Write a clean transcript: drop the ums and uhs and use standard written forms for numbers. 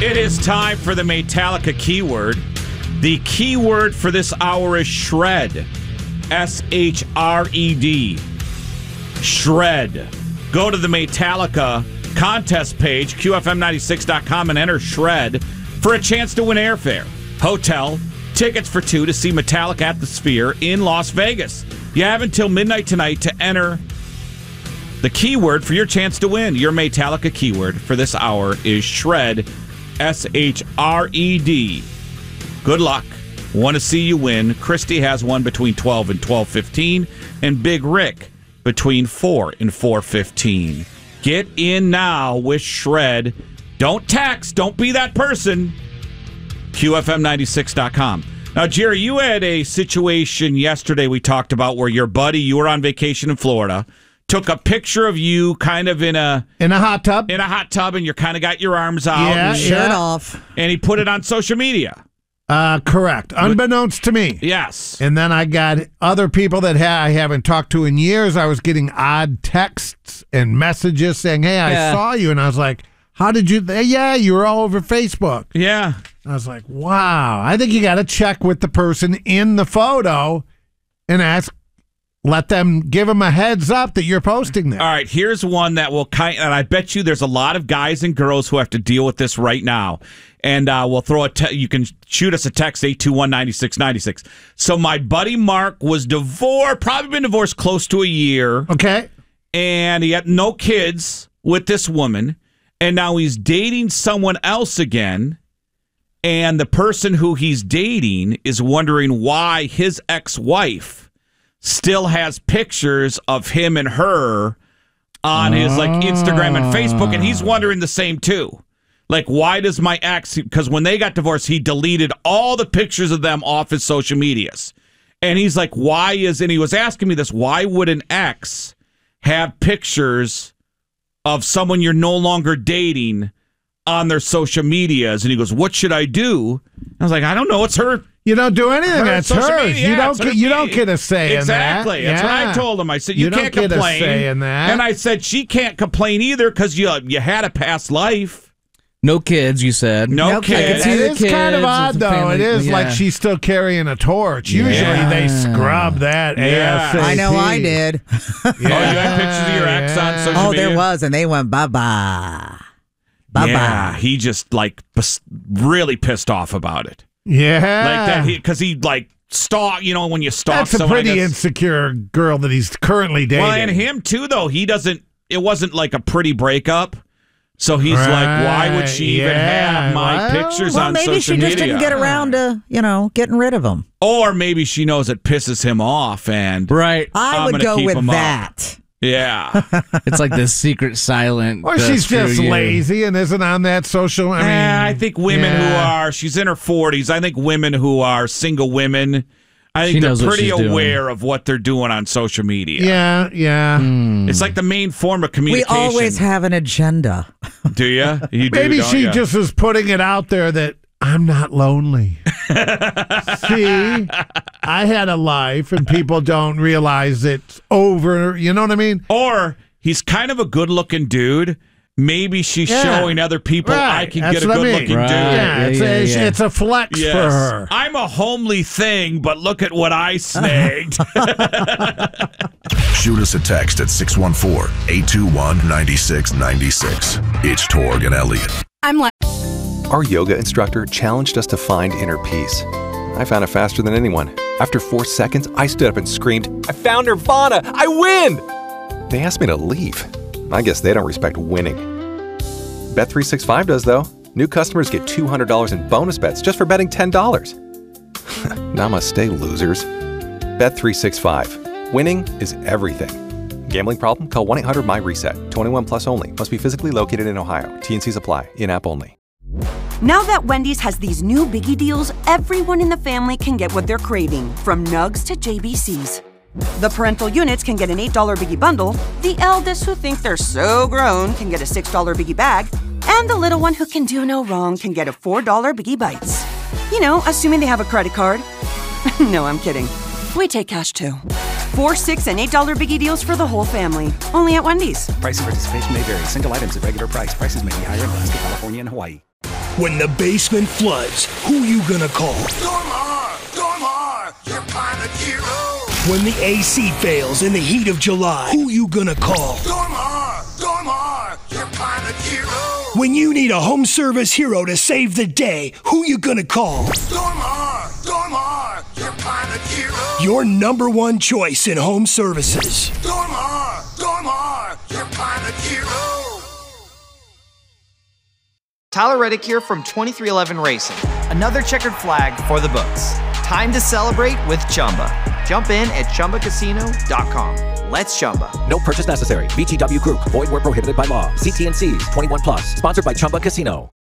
It is time for the Metallica keyword. The keyword for this hour is shred. S-H-R-E-D. Shred. Go to the Metallica contest page, QFM96.com, and enter shred for a chance to win airfare, hotel, tickets for two to see Metallica at the Sphere in Las Vegas. You have until midnight tonight to enter the keyword for your chance to win. Your Metallica keyword for this hour is shred. S-H-R-E-D. Good luck. Want to see you win. Christy has one between 12 and 12:15, and Big Rick between 4 and 4:15. Get in now with shred. Don't text. Don't be that person. QFM96.com. Now, Jerry, you had a situation yesterday we talked about where your buddy, you were on vacation in Florida, took a picture of you kind of in a hot tub. In a hot tub, and you kind of got your arms out. Shirt off. And he put it on social media. Correct. Unbeknownst to me. Yes. And then I got other people that I haven't talked to in years. I was getting odd texts and messages saying, hey, I saw you. And I was like, how did you? Yeah, you were all over Facebook. Yeah. I was like, wow. I think you got to check with the person in the photo and give them a heads up that you're posting there. All right, here's one that will and I bet you there's a lot of guys and girls who have to deal with this right now. And we'll throw you can shoot us a text, 821-9696. So my buddy Mark was divorced, probably been divorced close to a year. Okay. And he had no kids with this woman. And now he's dating someone else again. And the person who he's dating is wondering why his ex-wife still has pictures of him and her on his Instagram and Facebook, and he's wondering the same too. Like, why does my ex? Because when they got divorced, he deleted all the pictures of them off his social medias, and he's like, why is? And he was asking me this: why would an ex have pictures of someone you're no longer dating on their social medias? And he goes, what should I do? I was like, I don't know. It's her. You don't do anything. That's hers. You don't get a say in that. Exactly. That's what I told him. I said, you can't complain. Get a say in that. And I said, she can't complain either because you had a past life. No kids, you said. No kids. It is kind of odd, though. It is like she's still carrying a torch. Usually they scrub that ASAP. I know I did. Oh, you had pictures of your ex on social media? Oh, there was, and they went bye-bye. Bye-bye. Yeah, he just, really pissed off about it. Yeah. Like that, because he stalk, when you stalk someone. That's a pretty insecure girl that he's currently dating. Well, and him too, though. It wasn't like a pretty breakup. So he's like, why would she even have my pictures on social media? Maybe she just didn't get around to, getting rid of them. Or maybe she knows it pisses him off and I would go with that. Yeah. It's like the secret silent. Or she's just lazy and isn't on that social. I think women she's in her 40s. I think women who are single women, I think they're pretty aware of what they're doing on social media. Yeah. It's like the main form of communication. We always have an agenda. Do you? Maybe she just is putting it out there that I'm not lonely. See, I had a life and people don't realize it's over. You know what I mean? Or he's kind of a good-looking dude. Maybe she's showing other people I can get a good-looking dude. Yeah, it's a flex for her. I'm a homely thing, but look at what I snagged. Shoot us a text at 614-821-9696. It's Torg and Elliot. Our yoga instructor challenged us to find inner peace. I found it faster than anyone. After 4 seconds, I stood up and screamed, I found Nirvana! I win! They asked me to leave. I guess they don't respect winning. Bet365 does, though. New customers get $200 in bonus bets just for betting $10. Namaste, losers. Bet365. Winning is everything. Gambling problem? Call 1-800-MY-RESET. 21 plus only. Must be physically located in Ohio. T&Cs apply. In-app only. Now that Wendy's has these new biggie deals, everyone in the family can get what they're craving, from nugs to JBCs. The parental units can get an $8 biggie bundle, the eldest who think they're so grown can get a $6 biggie bag, and the little one who can do no wrong can get a $4 biggie bites. Assuming they have a credit card. No, I'm kidding. We take cash too. 4, $6, and $8 biggie deals for the whole family. Only at Wendy's. Price and participation may vary. Single items at regular price. Prices may be higher in Alaska, California, and Hawaii. When the basement floods, who you gonna call? Stormar, your pilot hero. When the AC fails in the heat of July, who you gonna call? Stormar, your pilot hero. When you need a home service hero to save the day, who you gonna call? Stormar, your pilot hero. Your number one choice in home services. Stormar, your pilot hero. Tyler Reddick here from 2311 Racing. Another checkered flag for the books. Time to celebrate with Chumba. Jump in at ChumbaCasino.com. Let's Chumba. No purchase necessary. VGW Group. Void where prohibited by law. See T&Cs. 21+. Sponsored by Chumba Casino.